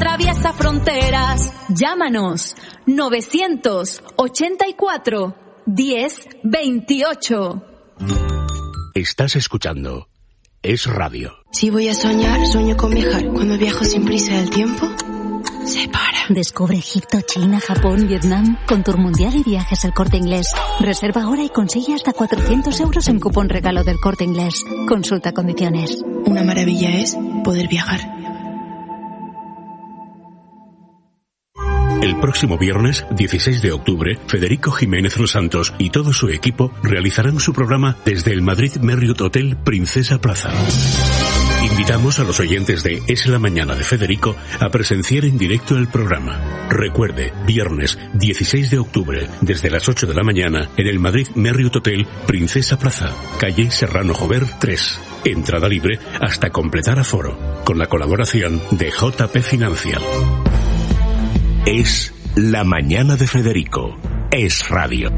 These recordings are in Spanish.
atraviesa fronteras. Llámanos 984 1028. Estás escuchando Es Radio. Si voy a soñar, sueño con viajar. Cuando viajo sin prisa del tiempo se para. Descubre Egipto, China, Japón, Vietnam con Tour Mundial y Viajes El Corte Inglés. Reserva ahora y consigue hasta 400 euros en cupón regalo del Corte Inglés. Consulta condiciones. Una maravilla es poder viajar. El próximo viernes, 16 de octubre, Federico Jiménez Los Santos y todo su equipo realizarán su programa desde el Madrid Marriott Hotel Princesa Plaza. Invitamos a los oyentes de Es la Mañana de Federico a presenciar en directo el programa. Recuerde, viernes 16 de octubre, desde las 8 de la mañana, en el Madrid Marriott Hotel Princesa Plaza, calle Serrano Jover 3. Entrada libre hasta completar aforo, con la colaboración de JP Financial. Es la Mañana de Federico. Es Radio.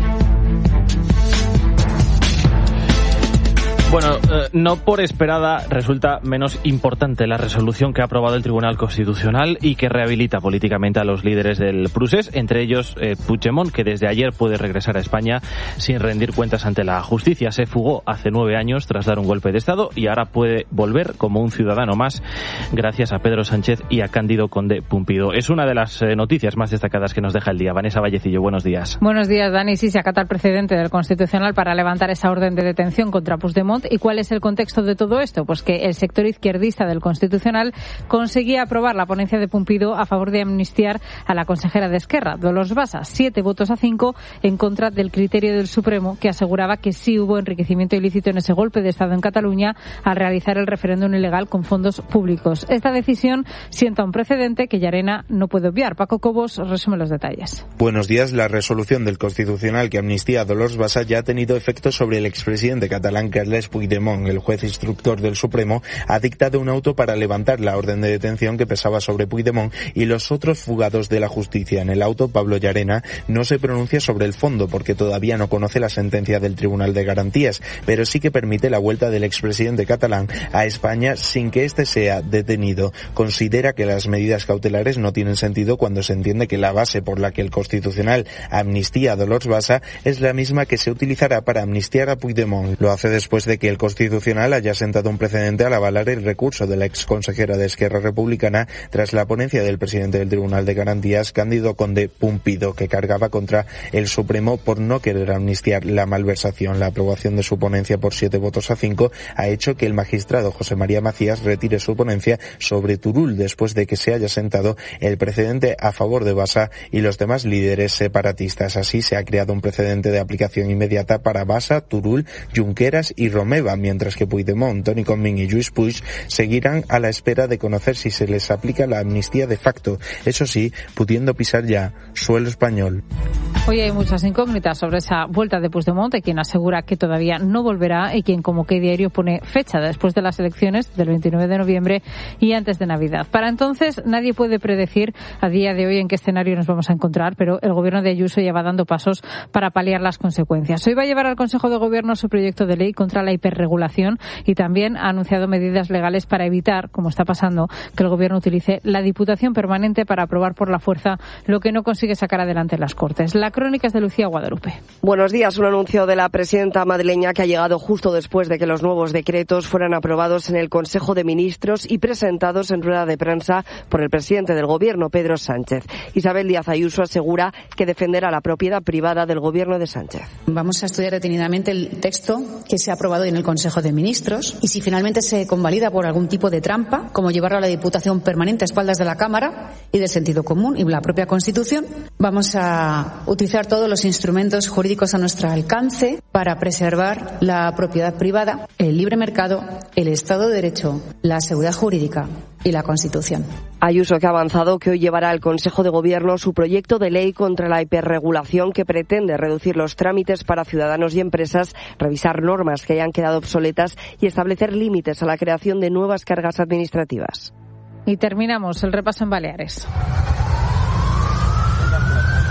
Bueno, no por esperada resulta menos importante la resolución que ha aprobado el Tribunal Constitucional y que rehabilita políticamente a los líderes del Procés, entre ellos Puigdemont, que desde ayer puede regresar a España sin rendir cuentas ante la justicia. Se fugó hace 9 años tras dar un golpe de Estado y ahora puede volver como un ciudadano más gracias a Pedro Sánchez y a Cándido Conde Pumpido. Es una de las noticias más destacadas que nos deja el día. Vanessa Vallecillo, buenos días. Buenos días, Dani. Sí, se acata el precedente del Constitucional para levantar esa orden de detención contra Puigdemont. ¿Y cuál es el contexto de todo esto? Pues que el sector izquierdista del Constitucional conseguía aprobar la ponencia de Pumpido a favor de amnistiar a la consejera de Esquerra, Dolors Bassa, 7 votos a 5 en contra del criterio del Supremo, que aseguraba que sí hubo enriquecimiento ilícito en ese golpe de Estado en Cataluña al realizar el referéndum ilegal con fondos públicos. Esta decisión sienta un precedente que Llarena no puede obviar. Paco Cobos resume los detalles. Buenos días. La resolución del Constitucional que amnistía a Dolors Bassa ya ha tenido efecto sobre el expresidente catalán Carles Puigdemont. El juez instructor del Supremo ha dictado un auto para levantar la orden de detención que pesaba sobre Puigdemont y los otros fugados de la justicia. En el auto, Pablo Llarena no se pronuncia sobre el fondo porque todavía no conoce la sentencia del Tribunal de Garantías, pero sí que permite la vuelta del expresidente catalán a España sin que éste sea detenido. Considera que las medidas cautelares no tienen sentido cuando se entiende que la base por la que el Constitucional amnistía a Dolors Bassa es la misma que se utilizará para amnistiar a Puigdemont. Lo hace después de que el Constitucional haya sentado un precedente al avalar el recurso de la exconsejera de Esquerra Republicana tras la ponencia del presidente del Tribunal de Garantías, Cándido Conde Pumpido, que cargaba contra el Supremo por no querer amnistiar la malversación. La aprobación de su ponencia por 7 votos a 5 ha hecho que el magistrado José María Macías retire su ponencia sobre Turull después de que se haya sentado el precedente a favor de Bassa y los demás líderes separatistas. Así se ha creado un precedente de aplicación inmediata para Bassa, Turull, Junqueras y Romeva, mientras que Puigdemont, Toni Comín y Lluís Puig seguirán a la espera de conocer si se les aplica la amnistía de facto, eso sí, pudiendo pisar ya suelo español. Hoy hay muchas incógnitas sobre esa vuelta de Puigdemont, quien asegura que todavía no volverá y quien, como que diario, pone fecha después de las elecciones del 29 de noviembre y antes de Navidad. Para entonces, nadie puede predecir a día de hoy en qué escenario nos vamos a encontrar, pero el gobierno de Ayuso ya va dando pasos para paliar las consecuencias. Hoy va a llevar al Consejo de Gobierno su proyecto de ley contra la hiperregulación y también ha anunciado medidas legales para evitar, como está pasando, que el Gobierno utilice la Diputación Permanente para aprobar por la fuerza lo que no consigue sacar adelante en las Cortes. La crónica es de Lucía Guadalupe. Buenos días. Un anuncio de la presidenta madrileña que ha llegado justo después de que los nuevos decretos fueran aprobados en el Consejo de Ministros y presentados en rueda de prensa por el presidente del Gobierno, Pedro Sánchez. Isabel Díaz Ayuso asegura que defenderá la propiedad privada del Gobierno de Sánchez. Vamos a estudiar detenidamente el texto que se ha aprobado en el Consejo de Ministros y si finalmente se convalida por algún tipo de trampa, como llevarlo a la Diputación Permanente a espaldas de la Cámara y del sentido común y la propia Constitución, vamos a utilizar todos los instrumentos jurídicos a nuestro alcance para preservar la propiedad privada, el libre mercado, el Estado de Derecho, la seguridad jurídica y la Constitución. Ayuso, que ha avanzado que hoy llevará al Consejo de Gobierno su proyecto de ley contra la hiperregulación que pretende reducir los trámites para ciudadanos y empresas, revisar normas que hayan quedado obsoletas y establecer límites a la creación de nuevas cargas administrativas. Y terminamos el repaso en Baleares.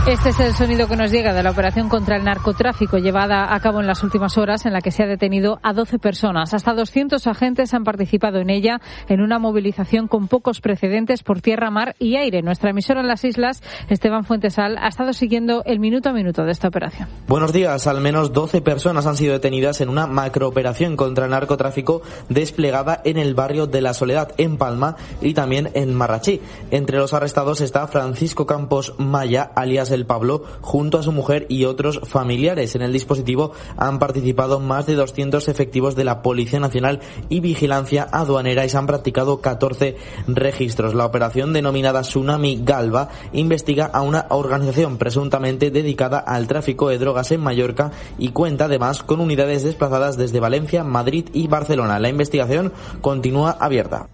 Este es el sonido que nos llega de la operación contra el narcotráfico llevada a cabo en las últimas horas, en la que se ha detenido a 12 personas. Hasta 200 agentes han participado en ella, en una movilización con pocos precedentes por tierra, mar y aire. Nuestra emisora en las islas, Esteban Fuentesal, ha estado siguiendo el minuto a minuto de esta operación. Buenos días. Al menos 12 personas han sido detenidas en una macrooperación contra el narcotráfico desplegada en el barrio de La Soledad, en Palma, y también en Marrachí. Entre los arrestados está Francisco Campos Maya, alias El Pablo, junto a su mujer y otros familiares. En el dispositivo han participado más de 200 efectivos de la Policía Nacional y Vigilancia Aduanera y se han practicado 14 registros. La operación, denominada Tsunami Galva, investiga a una organización presuntamente dedicada al tráfico de drogas en Mallorca y cuenta además con unidades desplazadas desde Valencia, Madrid y Barcelona. La investigación continúa abierta.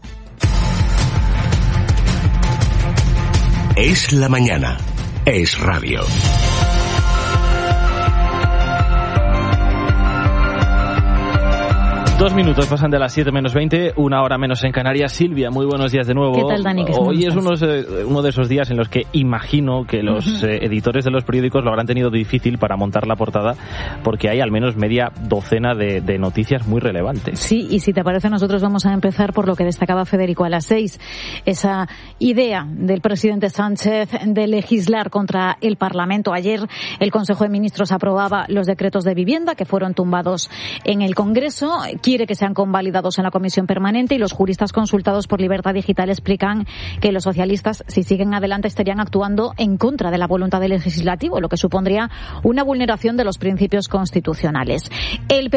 Es la mañana. Es radio. Dos minutos pasan de las 7 menos 20, una hora menos en Canarias. Silvia, muy buenos días de nuevo. ¿Qué tal, Dani? Hoy es uno de esos días en los que imagino que los editores de los periódicos lo habrán tenido difícil para montar la portada, porque hay al menos media docena de noticias muy relevantes. Sí, y si te parece, nosotros vamos a empezar por lo que destacaba Federico a las 6. Esa idea del presidente Sánchez de legislar contra el Parlamento. Ayer el Consejo de Ministros aprobaba los decretos de vivienda que fueron tumbados en el Congreso. Quiere que sean convalidados en la Comisión Permanente, y los juristas consultados por Libertad Digital explican que los socialistas, si siguen adelante, estarían actuando en contra de la voluntad del legislativo, lo que supondría una vulneración de los principios constitucionales. El